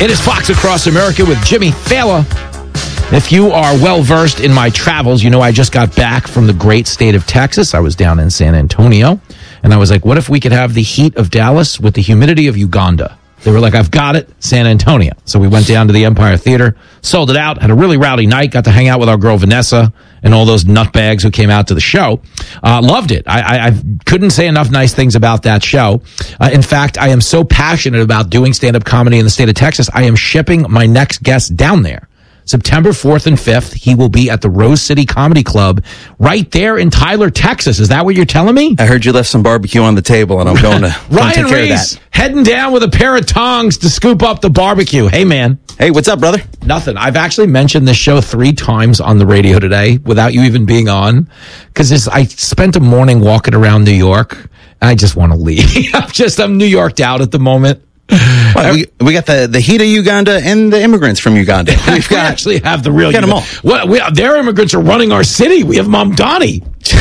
It is Fox Across America with Jimmy Fallon. If you are well-versed in my travels, you know I just got back from the great state of Texas. I was down in San Antonio, and I was like, what if we could have the heat of Dallas with the humidity of Uganda? They were like, I've got it, San Antonio. So we went down to the Empire Theater, sold it out, had a really rowdy night, got to hang out with our girl Vanessa and all those nutbags who came out to the show. Loved it. I couldn't say enough nice things about that show. In fact, I am so passionate about doing stand-up comedy in the state of Texas, I am shipping my next guest down there. September 4th and 5th, he will be at the Rose City Comedy Club right there in Tyler, Texas. Is that what you're telling me? I heard you left some barbecue on the table, and I'm going to Ryan take care Reese of that. Heading down with a pair of tongs to scoop up the barbecue. Hey, man. Hey, what's up, brother? Nothing. I've actually mentioned this show 3 times on the radio today without you even being on, because I spent a morning walking around New York, and I just want to leave. I'm New Yorked out at the moment. Well, we got the heat of Uganda and the immigrants from Uganda. We actually have the real. Get them all. Their immigrants are running our city. We have Mamdani.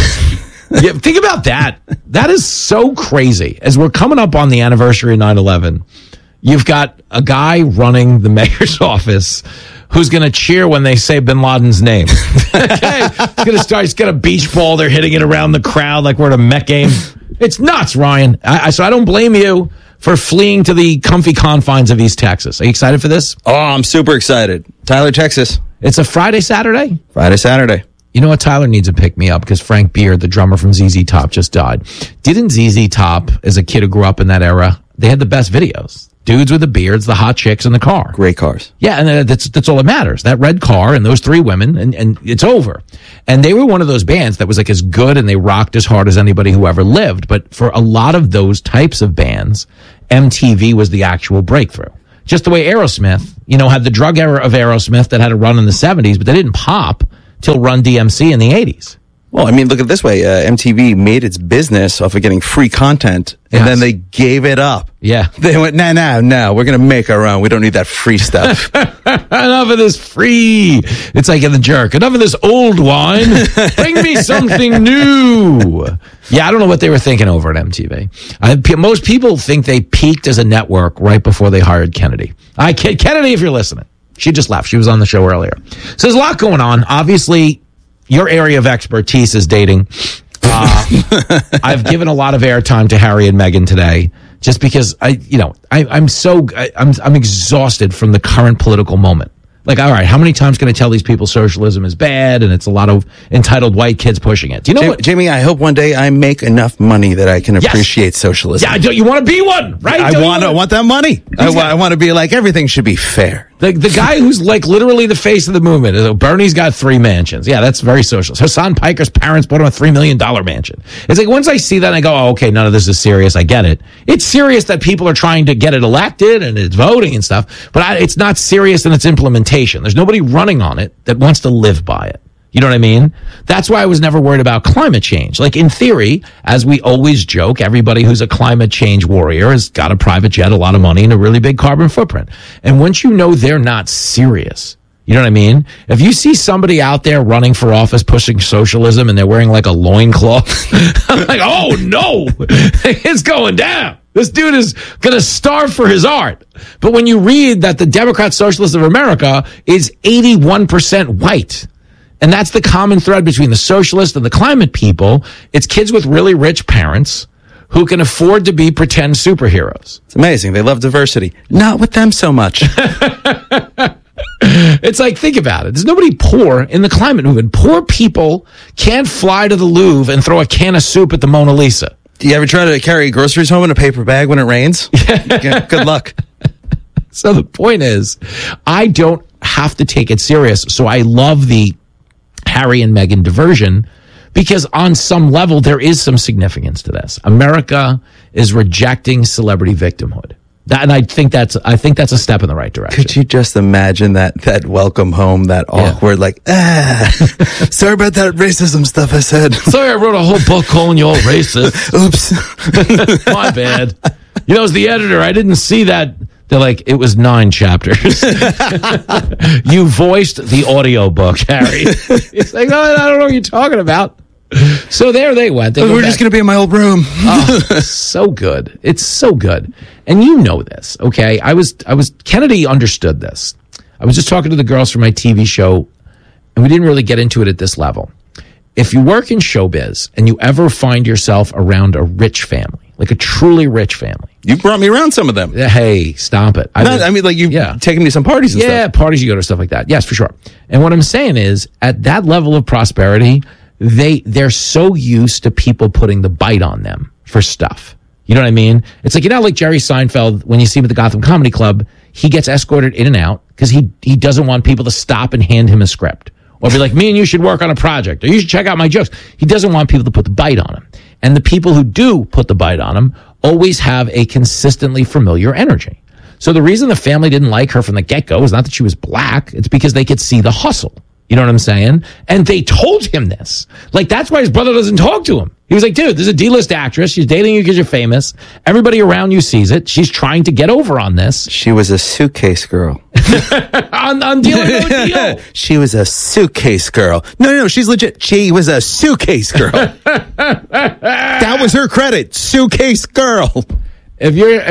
Yeah, think about that. That is so crazy. As we're coming up on the anniversary of 9/11, you've got a guy running the mayor's office who's going to cheer when they say Bin Laden's name. Okay, he's got a beach ball. They're hitting it around the crowd like we're at a Met game. It's nuts, Ryan. So I don't blame you for fleeing to the comfy confines of East Texas. Are you excited for this? Oh, I'm super excited. Tyler, Texas. It's a Friday, Saturday? Friday, Saturday. You know what? Tyler needs to pick me up because Frank Beard, the drummer from ZZ Top, just died. Didn't ZZ Top, as a kid who grew up in that era, they had the best videos. Dudes with the beards, the hot chicks in the car. Great cars. Yeah, and that's all that matters. That red car and those 3 women, and it's over. And they were one of those bands that was like as good and they rocked as hard as anybody who ever lived. But for a lot of those types of bands, MTV was the actual breakthrough. Just the way Aerosmith, had the drug era of Aerosmith that had a run in the 70s, but they didn't pop till Run DMC in the 80s. Well, I mean, look at it this way. MTV made its business off of getting free content, and then they gave it up. Yeah. They went, no, we're going to make our own. We don't need that free stuff. Enough of this free. It's like in The Jerk. Enough of this old wine. Bring me something new. Yeah, I don't know what they were thinking over at MTV. Most people think they peaked as a network right before they hired Kennedy. Kennedy, if you're listening. She just left. She was on the show earlier. So there's a lot going on. Obviously, your area of expertise is dating. I've given a lot of airtime to Harry and Meghan today, just because I'm exhausted from the current political moment. Like, all right, how many times can I tell these people socialism is bad and it's a lot of entitled white kids pushing it? Do you know what? Jamie, I hope one day I make enough money that I can appreciate socialism. Yeah, you want to be one, right? I want that money. I want to be like, everything should be fair. The guy who's like literally the face of the movement. Bernie's got 3 mansions. Yeah, that's very socialist. Hassan Piker's parents bought him a $3 million mansion. It's like, once I see that, I go, oh, okay, none of this is serious. I get it. It's serious that people are trying to get it elected and it's voting and stuff, but it's not serious in its implementation. There's nobody running on it that wants to live by it. You know what I mean? That's why I was never worried about climate change. Like, in theory, as we always joke, everybody who's a climate change warrior has got a private jet, a lot of money, and a really big carbon footprint. And once you know they're not serious, you know what I mean? If you see somebody out there running for office pushing socialism and they're wearing like a loincloth, I'm like, oh no, it's going down. This dude is going to starve for his art. But when you read that the Democrat Socialists of America is 81% white, and that's the common thread between the socialists and the climate people, it's kids with really rich parents who can afford to be pretend superheroes. It's amazing. They love diversity. Not with them so much. It's like, think about it. There's nobody poor in the climate movement. Poor people can't fly to the Louvre and throw a can of soup at the Mona Lisa. Do you ever try to carry groceries home in a paper bag when it rains? Yeah, good luck. So the point is, I don't have to take it serious. So I love the Harry and Meghan diversion, because on some level there is some significance to this. America is rejecting celebrity victimhood. And I think that's a step in the right direction. Could you just imagine that welcome home, that awkward, sorry about that racism stuff I said. Sorry, I wrote a whole book calling you all racist. Oops. My bad. As the editor, I didn't see that. They're like, it was 9 chapters. You voiced the audio book, Harry. He's like, oh, I don't know what you're talking about. So there they went. We're just going to be in my old room. Oh, so good. It's so good. And you know this, okay? Kennedy understood this. I was just talking to the girls from my TV show, and we didn't really get into it at this level. If you work in showbiz and you ever find yourself around a rich family, like a truly rich family. You brought me around some of them. Hey, stop it. You've taken me to some parties and stuff. Yeah, parties you go to, stuff like that. Yes, for sure. And what I'm saying is, at that level of prosperity, they're so used to people putting the bite on them for stuff. You know what I mean? It's like, like Jerry Seinfeld, when you see him at the Gotham Comedy Club, he gets escorted in and out because he doesn't want people to stop and hand him a script. Or be like, me and you should work on a project. Or you should check out my jokes. He doesn't want people to put the bite on him. And the people who do put the bite on him always have a consistently familiar energy. So the reason the family didn't like her from the get-go is not that she was black. It's because they could see the hustle. You know what I'm saying? And they told him this. Like, that's why his brother doesn't talk to him. He was like, dude, this is a D-list actress. She's dating you because you're famous. Everybody around you sees it. She's trying to get over on this. She was a suitcase girl. on Deal or No Deal. She was a suitcase girl. No, she's legit. She was a suitcase girl. That was her credit. Suitcase girl. You're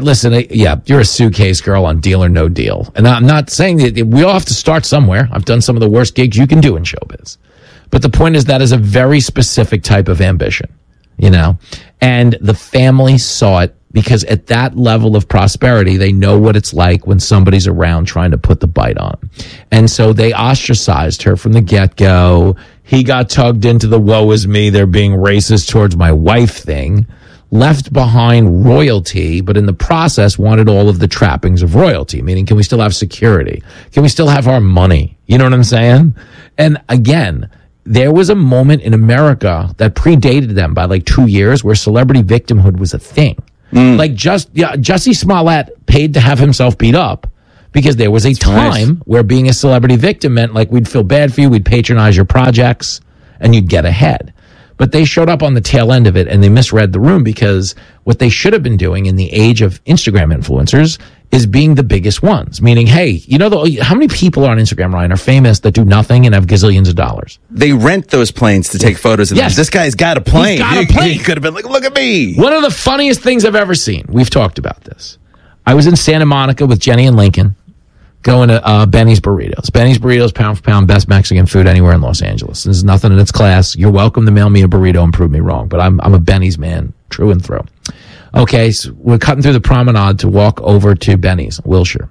a suitcase girl on Deal or No Deal. And I'm not saying that we all have to start somewhere. I've done some of the worst gigs you can do in showbiz. But the point is that is a very specific type of ambition, and the family saw it because at that level of prosperity, they know what it's like when somebody's around trying to put the bite on them. And so they ostracized her from the get-go. He got tugged into the woe is me, they're being racist towards my wife thing. Left behind royalty, but in the process wanted all of the trappings of royalty, meaning can we still have security? Can we still have our money? You know what I'm saying? And again, there was a moment in America that predated them by like 2 years where celebrity victimhood was a thing. Like Jussie Smollett paid to have himself beat up because there was a time where being a celebrity victim meant like we'd feel bad for you, we'd patronize your projects, and you'd get ahead. But they showed up on the tail end of it and they misread the room because what they should have been doing in the age of Instagram influencers is being the biggest ones. Meaning, hey, how many people on Instagram, Ryan, are famous that do nothing and have gazillions of dollars? They rent those planes to take photos of them. This guy's got a plane. He's got a plane. He could have been like, look at me. One of the funniest things I've ever seen. We've talked about this. I was in Santa Monica with Jenny and Lincoln going to Benny's Burritos. Benny's Burritos, pound for pound, best Mexican food anywhere in Los Angeles. There's nothing in its class. You're welcome to mail me a burrito and prove me wrong, but I'm a Benny's man, true and through. Okay, so we're cutting through the promenade to walk over to Benny's, Wilshire.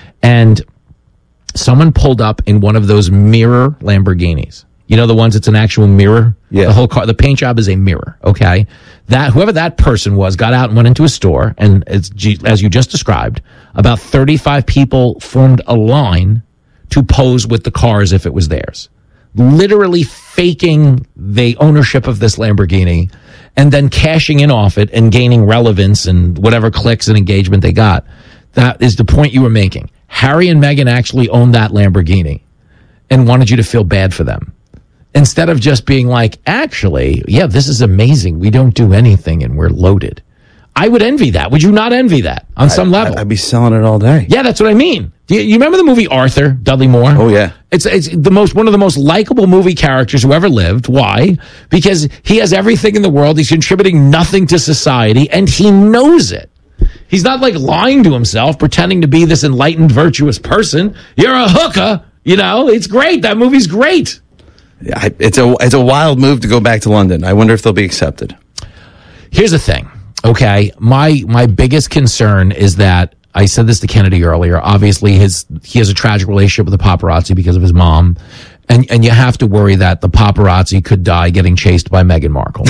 And someone pulled up in one of those mirror Lamborghinis. You know, the ones that's an actual mirror? Yeah. The whole car, the paint job is a mirror, okay? Whoever that person was got out and went into a store, and as you just described, about 35 people formed a line to pose with the car as if it was theirs. Literally faking the ownership of this Lamborghini and then cashing in off it and gaining relevance and whatever clicks and engagement they got. That is the point you were making. Harry and Meghan actually owned that Lamborghini and wanted you to feel bad for them. Instead of just being like, actually, yeah, this is amazing. We don't do anything and we're loaded. I would envy that. Would you not envy that on some level? I'd be selling it all day. Yeah, that's what I mean. Do you remember the movie Arthur, Dudley Moore? Oh, yeah. It's one of the most likable movie characters who ever lived. Why? Because he has everything in the world. He's contributing nothing to society, and he knows it. He's not like lying to himself, pretending to be this enlightened, virtuous person. You're a hooker. It's great. That movie's great. Yeah, it's a wild move to go back to London. I wonder if they'll be accepted. Here's the thing. Okay, my biggest concern is that I said this to Kennedy earlier. Obviously, he has a tragic relationship with the paparazzi because of his mom, and you have to worry that the paparazzi could die getting chased by Meghan Markle.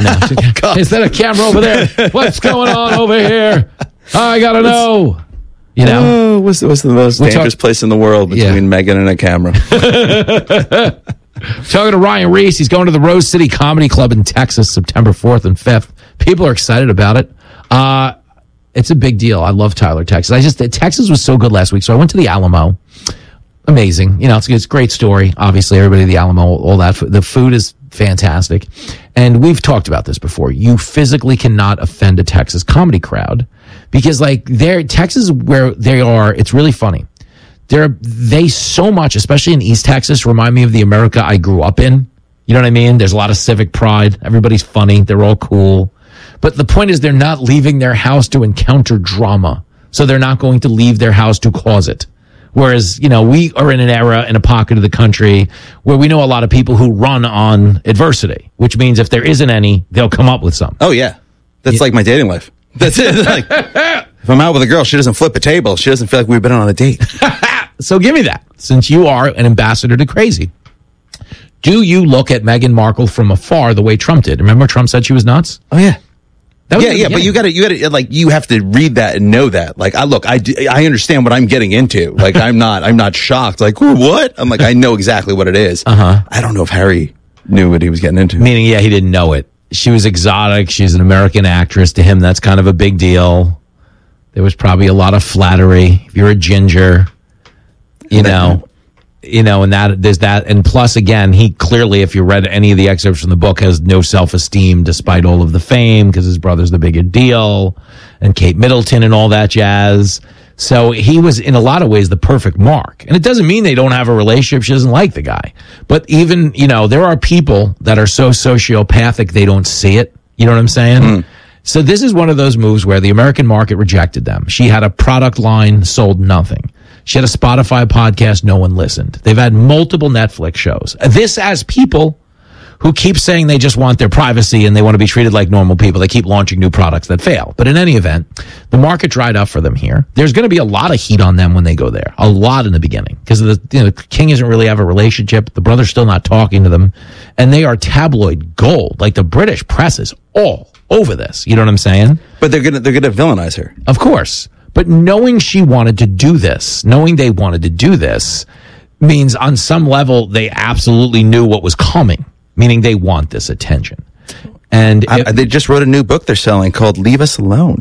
Is that a camera over there? What's going on over here? I gotta know. What's the most dangerous place in the world between Meghan and a camera? Talking to Ryan Reese. He's going to the Rose City Comedy Club in Texas, September 4th and 5th. People are excited about it. It's a big deal. I love Tyler, Texas. Texas was so good last week. So I went to the Alamo. Amazing. It's a great story. Obviously, everybody at the Alamo, all that. The food is fantastic. And we've talked about this before. You physically cannot offend a Texas comedy crowd because Texas, where they are, it's really funny. They so much, especially in East Texas, remind me of the America I grew up in. You know what I mean? There's a lot of civic pride. Everybody's funny. They're all cool. But the point is they're not leaving their house to encounter drama. So they're not going to leave their house to cause it. Whereas, we are in an era, in a pocket of the country where we know a lot of people who run on adversity, which means if there isn't any, they'll come up with some. Oh, yeah. That's like my dating life. That's it. Like, if I'm out with a girl, she doesn't flip a table. She doesn't feel like we've been on a date. So give me that, since you are an ambassador to crazy. Do you look at Meghan Markle from afar the way Trump did? Remember Trump said she was nuts? Oh, yeah. Yeah, but you gotta, like, you have to read that and know that. Like, I understand what I'm getting into. Like, I'm not shocked. Like, what? I'm like, I know exactly what it is. I don't know if Harry knew what he was getting into. Meaning, he didn't know it. She was exotic. She's an American actress. To him, that's kind of a big deal. There was probably a lot of flattery. If you're a ginger, and that there's that. And plus, again, he clearly, if you read any of the excerpts from the book, has no self-esteem despite all of the fame because his brother's the bigger deal, and Kate Middleton and all that jazz. So he was, in a lot of ways, the perfect mark. And it doesn't mean they don't have a relationship. She doesn't like the guy. But even, there are people that are so sociopathic they don't see it. You know what I'm saying? So this is one of those moves where the American market rejected them. She had a product line, sold nothing. She had a Spotify podcast, no one listened. They've had multiple Netflix shows. This as people who keep saying they just want their privacy and they want to be treated like normal people. They keep launching new products that fail. But in any event, the market dried up for them here. There's going to be a lot of heat on them when they go there. A lot in the beginning. Because the king doesn't really have a relationship. The brother's still not talking to them. And they are tabloid gold. Like, the British press is all over this. You know what I'm saying? But they're gonna villainize her. Of course. But knowing they wanted to do this, means on some level they absolutely knew what was coming. Meaning they want this attention. And they just wrote a new book they're selling called Leave Us Alone.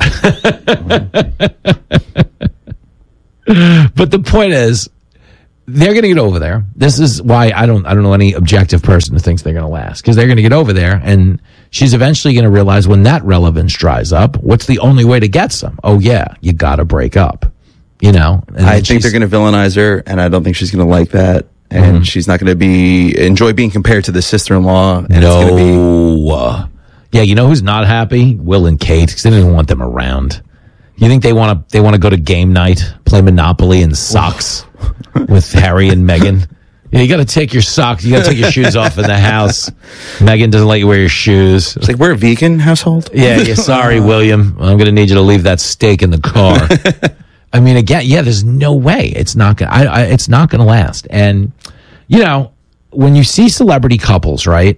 But the point is, they're going to get over there. This is why I don't know any objective person who thinks they're going to last, because they're going to get over there, and she's eventually going to realize when that relevance dries up, what's the only way to get some? Oh yeah, you got to break up. I think they're going to villainize her, and I don't think she's going to like that. And she's not going to enjoy being compared to the sister-in-law. And no. It's going to be... Yeah, you know who's not happy? Will and Kate, because they don't even want them around. You think they want to go to game night, play Monopoly in socks with Harry and Meghan? Yeah, you got to take your socks. You got to take your shoes off in the house. Meghan doesn't let you wear your shoes. It's like, we're a vegan household. Yeah. Sorry, William. I'm going to need you to leave that steak in the car. I mean, again, there's no way it's not going. It's not going to last. And when you see celebrity couples, right?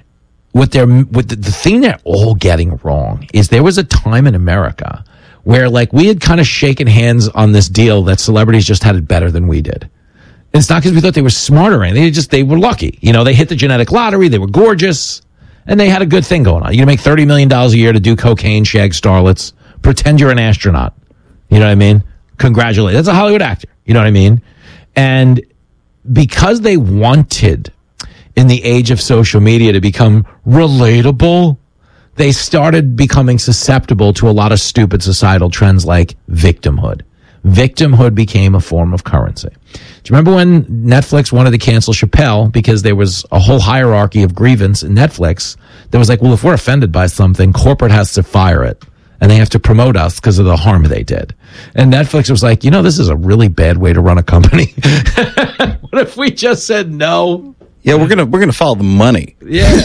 The thing they're all getting wrong is there was a time in America where, like, we had kind of shaken hands on this deal that celebrities just had it better than we did. And it's not because we thought they were smarter or anything. They were lucky. They hit the genetic lottery. They were gorgeous, and they had a good thing going on. You make $30 million a year to do cocaine, shag starlets, pretend you're an astronaut. You know what I mean? Congratulations. That's a Hollywood actor. You know what I mean? And because they wanted, in the age of social media, to become relatable, they started becoming susceptible to a lot of stupid societal trends like victimhood. Victimhood became a form of currency. Do you remember when Netflix wanted to cancel Chappelle because there was a whole hierarchy of grievance in Netflix that was like, well, if we're offended by something, corporate has to fire it. And they have to promote us because of the harm they did. And Netflix was like, this is a really bad way to run a company. What if we just said no? Yeah, we're gonna follow the money.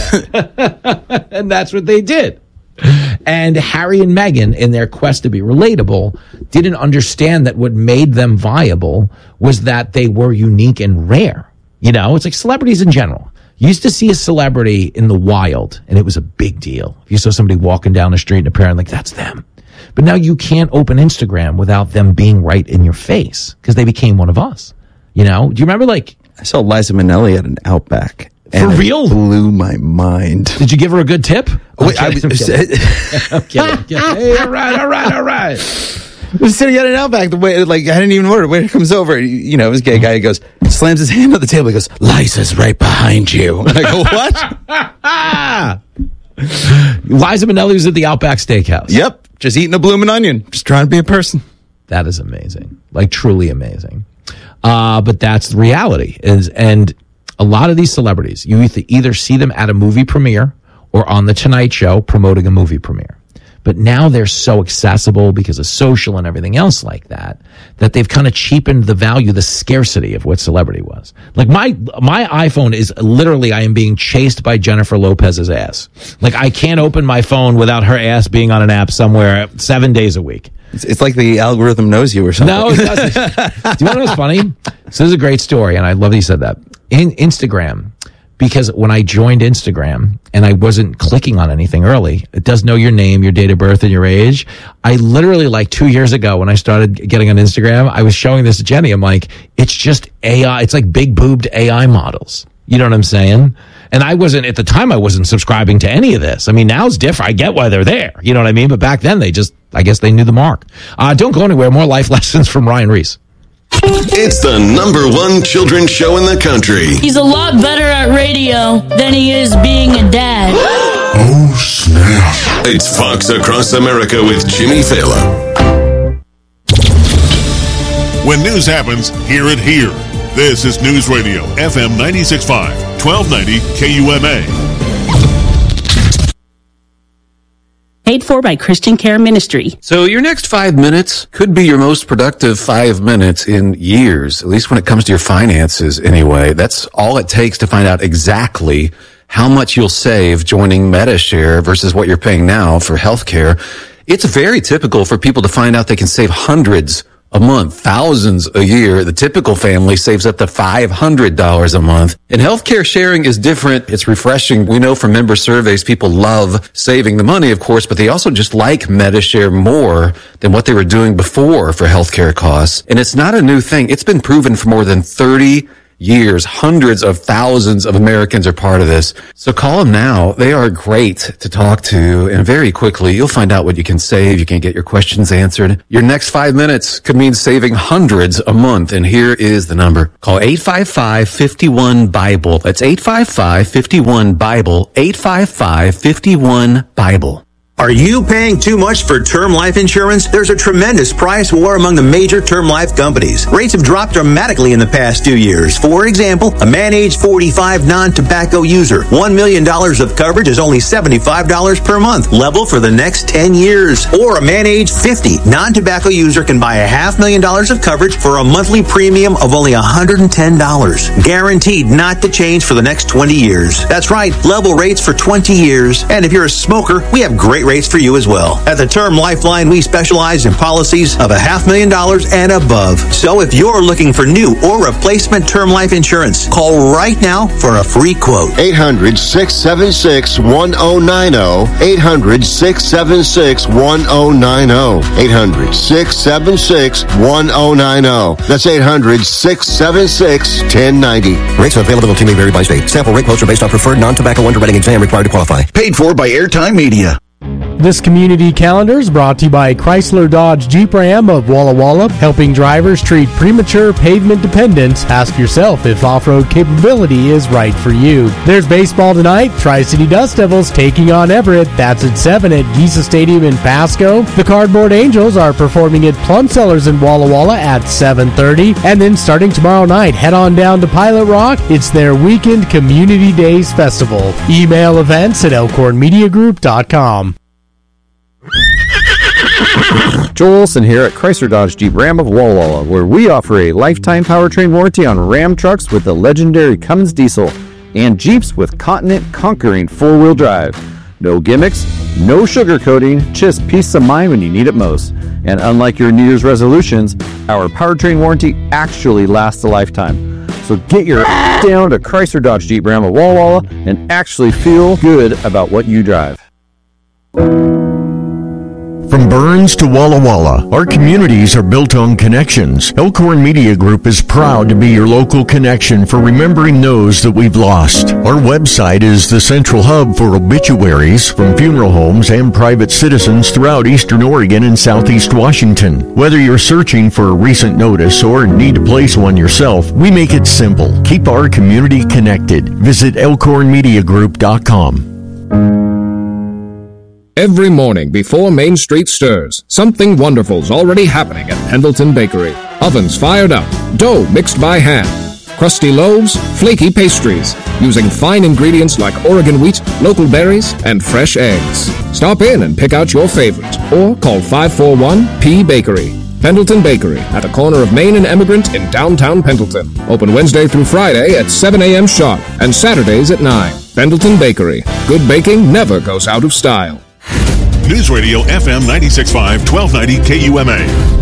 Yeah. And that's what they did. And Harry and Meghan, in their quest to be relatable, didn't understand that what made them viable was that they were unique and rare. It's like celebrities in general. You used to see a celebrity in the wild, and it was a big deal. If you saw somebody walking down the street and apparently, like, that's them. But now you can't open Instagram without them being right in your face because they became one of us. Do you remember, like... I saw Liza Minnelli at an Outback. For real? It blew my mind. Did you give her a good tip? Wait, I'm kidding. Hey, all right. I was sitting at an Outback. The way, like, I didn't even order. Waiter comes over. It was a gay guy. He goes, slams his hand on the table. He goes, Liza's right behind you. And I go, what? Liza Minnelli was at the Outback Steakhouse. Yep. Just eating a bloomin' onion. Just trying to be a person. That is amazing. Like, truly amazing. But that's the reality. And a lot of these celebrities, you either see them at a movie premiere or on The Tonight Show promoting a movie premiere. But now they're so accessible because of social and everything else like that they've kind of cheapened the value, the scarcity of what celebrity was. Like my iPhone is literally, I am being chased by Jennifer Lopez's ass. Like I can't open my phone without her ass being on an app somewhere 7 days a week. It's like the algorithm knows you or something. No, it doesn't. Do you want to know what's funny? So this is a great story, and I love that you said that. In Instagram, because when I joined Instagram and I wasn't clicking on anything early, it does know your name, your date of birth, and your age. I literally, like 2 years ago when I started getting on Instagram, I was showing this to Jenny. I'm like, it's just AI. It's like big boobed AI models. You know what I'm saying? And I wasn't, at the time, I wasn't subscribing to any of this. I mean, now it's different. I get why they're there. You know what I mean? But back then, I guess they knew the mark. Don't go anywhere. More life lessons from Ryan Reese. It's the #1 children's show in the country. He's a lot better at radio than he is being a dad. Oh, snap. It's Fox Across America with Jimmy Fallon. When news happens, hear it here. This is News Radio, FM 96.5, 1290 KUMA. Paid for by Christian Care Ministry. So your next 5 minutes could be your most productive 5 minutes in years, at least when it comes to your finances anyway. That's all it takes to find out exactly how much you'll save joining MediShare versus what you're paying now for healthcare. It's very typical for people to find out they can save hundreds a month, thousands a year. The typical family saves up to $500 a month. And healthcare sharing is different. It's refreshing. We know from member surveys, people love saving the money, of course, but they also just like MediShare more than what they were doing before for healthcare costs. And it's not a new thing. It's been proven for more than 30 years. Hundreds of thousands of Americans are part of this. So call them now. They are great to talk to, and very quickly you'll find out what you can save. You can get your questions answered. Your next 5 minutes could mean saving hundreds a month, and here is the number. Call 855-51-BIBLE. That's 855-51-BIBLE. 855-51-BIBLE. Are you paying too much for term life insurance? There's a tremendous price war among the major term life companies. Rates have dropped dramatically in the past 2 years. For example, a man age 45 non-tobacco user, $1 million of coverage is only $75 per month, level for the next 10 years. Or a man age 50 non-tobacco user can buy $500,000 of coverage for a monthly premium of only $110, guaranteed not to change for the next 20 years. That's right, level rates for 20 years. And if you're a smoker, we have great rates for you as well. At the Term Lifeline, we specialize in policies of $500,000 and above. So if you're looking for new or replacement term life insurance, call right now for a free quote. 800-676-1090. 800-676-1090. 800-676-1090. That's 800-676-1090. Rates are available and may vary by state. Sample rate quotes are based on preferred non-tobacco underwriting exam required to qualify. Paid for by Airtime Media. This community calendar is brought to you by Chrysler Dodge Jeep Ram of Walla Walla, helping drivers treat premature pavement dependence. Ask yourself if off-road capability is right for you. There's baseball tonight. Tri-City Dust Devils taking on Everett. That's at 7 at Giza Stadium in Pasco. The Cardboard Angels are performing at Plum Cellars in Walla Walla at 7:30. And then starting tomorrow night, head on down to Pilot Rock. It's their Weekend Community Days Festival. Email events at elkhornmediagroup.com. Joel Olson here at Chrysler Dodge Jeep Ram of Walla Walla, where we offer a lifetime powertrain warranty on Ram trucks with the legendary Cummins diesel and Jeeps with Continent conquering four-wheel drive. No gimmicks, no sugarcoating, just peace of mind when you need it most. And unlike your New Year's resolutions, our powertrain warranty actually lasts a lifetime. So get your down to Chrysler Dodge Jeep Ram of Walla Walla and actually feel good about what you drive. From Burns to Walla Walla, our communities are built on connections. Elkhorn Media Group is proud to be your local connection for remembering those that we've lost. Our website is the central hub for obituaries from funeral homes and private citizens throughout Eastern Oregon and Southeast Washington. Whether you're searching for a recent notice or need to place one yourself, we make it simple. Keep our community connected. Visit elkhornmediagroup.com. Every morning before Main Street stirs, something wonderful's already happening at Pendleton Bakery. Ovens fired up, dough mixed by hand, crusty loaves, flaky pastries, using fine ingredients like Oregon wheat, local berries, and fresh eggs. Stop in and pick out your favorite, or call 541-P-Bakery. Pendleton Bakery, at the corner of Main and Emigrant in downtown Pendleton. Open Wednesday through Friday at 7 a.m. sharp, and Saturdays at 9. Pendleton Bakery. Good baking never goes out of style. News Radio FM 96.5, 1290 KUMA.